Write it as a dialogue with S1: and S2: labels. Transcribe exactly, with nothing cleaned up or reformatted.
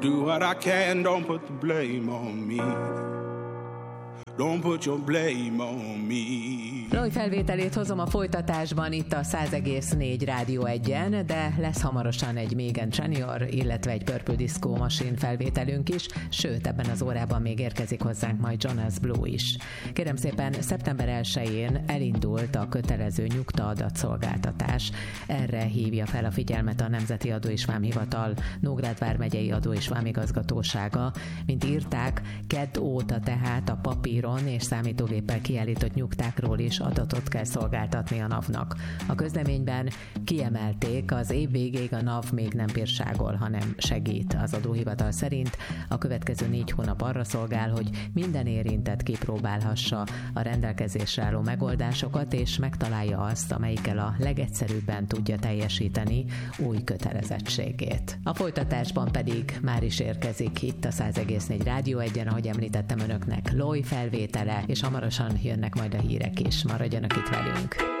S1: Do what I can, don't put the blame on me. Don't put your blame on me.
S2: Roy felvételét hozom a folytatásban itt a száz egész négy Rádió egyen, de lesz hamarosan egy Megan Trainor, illetve egy Purple Disco Machine felvételünk is, sőt, ebben az órában még érkezik hozzánk majd Jonas Blue is. Kérem szépen, szeptember elsején elindult a kötelező nyugta adatszolgáltatás. Erre hívja fel a figyelmet a Nemzeti Adó és Vámhivatal Nógrád vármegyei Adó és Vámigazgatósága. Mint írták, kedd óta tehát a papíron és számítógéppel kiállított nyugtákról is adatot kell szolgáltatni a NAV-nak. A közleményben kiemelték, az év végéig a NAV még nem bírságol, hanem segít. Az adóhivatal szerint a következő négy hónap arra szolgál, hogy minden érintett kipróbálhassa a rendelkezésre álló megoldásokat, és megtalálja azt, amelyikkel a legegyszerűbben tudja teljesíteni új kötelezettségét. A folytatásban pedig már is érkezik itt a száz egész négy Rádió egyen, ahogy említettem önöknek, Loy felvétele, és hamarosan jönnek majd a hírek is. Maradjanak itt velünk!